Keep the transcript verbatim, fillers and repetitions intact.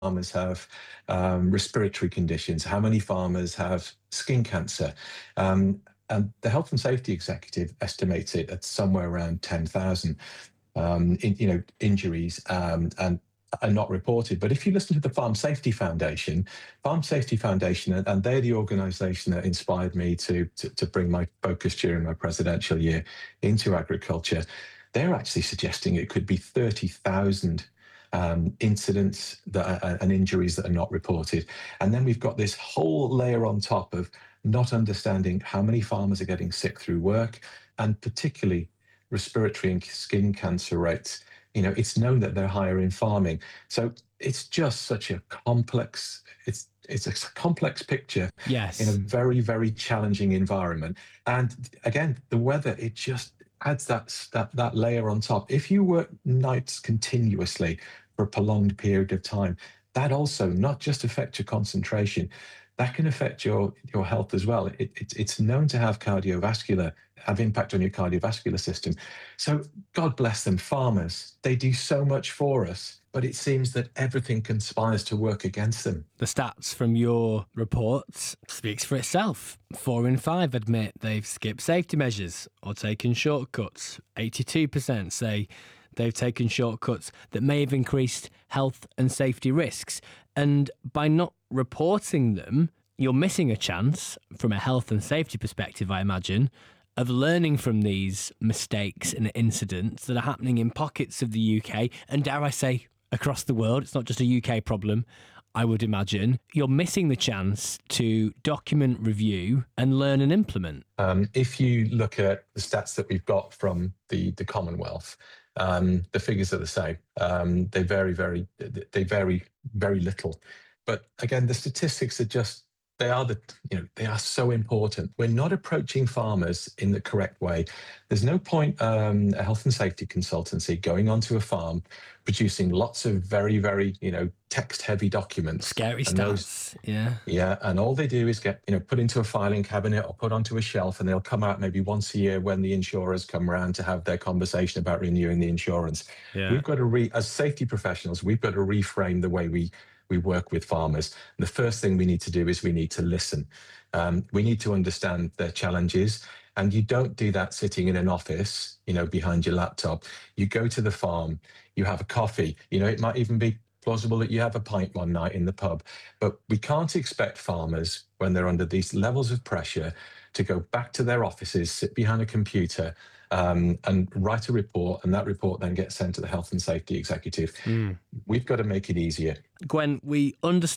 farmers have um, respiratory conditions? How many farmers have skin cancer? Um, and the health and safety executive estimates it at somewhere around ten thousand um, in, you know, injuries um, and are not reported. But if you listen to the Farm Safety Foundation, Farm Safety Foundation, and, and they're the organisation that inspired me to, to to bring my focus during my presidential year into agriculture. They're actually suggesting it could be thirty thousand um, incidents that are, and injuries that are not reported. And then we've got this whole layer on top of not understanding how many farmers are getting sick through work, and particularly respiratory and skin cancer rates. You know, it's known that they're higher in farming. So it's just such a complex, it's it's a complex picture in a Yes. very, very challenging environment. And again, the weather, it just adds that, that, that layer on top. If you work nights continuously for a prolonged period of time, that also not just affects your concentration, that can affect your, your health as well. It, it, it's known to have cardiovascular, have impact on your cardiovascular system. So God bless them, farmers. They do so much for us, but it seems that everything conspires to work against them. The stats from your report speaks for itself. Four in five admit they've skipped safety measures or taken shortcuts. eighty-two percent say they've taken shortcuts that may have increased health and safety risks. And by not reporting them, you're missing a chance, from a health and safety perspective, I imagine, of learning from these mistakes and incidents that are happening in pockets of the U K and, dare I say, across the world. It's not just a U K problem, I would imagine. You're missing the chance to document, review and learn and implement. Um, if you look at the stats that we've got from the, the Commonwealth, um, the figures are the same. Um, they vary, very, they vary very little. But again, the statistics are just, they are the, you know, they are so important. We're not approaching farmers in the correct way. There's no point um, a health and safety consultancy going onto a farm, producing lots of very, very, you know, text-heavy documents. Scary and those- stats, yeah. Yeah, and all they do is get, you know, put into a filing cabinet or put onto a shelf, and they'll come out maybe once a year when the insurers come around to have their conversation about renewing the insurance. Yeah. We've got to re, as safety professionals, we've got to reframe the way we we work with farmers. And the first thing we need to do is we need to listen. Um, we need to understand their challenges. And you don't do that sitting in an office, you know, behind your laptop. You go to the farm, you have a coffee, you know, it might even be plausible that you have a pint one night in the pub. But we can't expect farmers, when they're under these levels of pressure, to go back to their offices, sit behind a computer um, and write a report, and that report then gets sent to the health and safety executive. Mm. We've got to make it easier. Gwen, we understand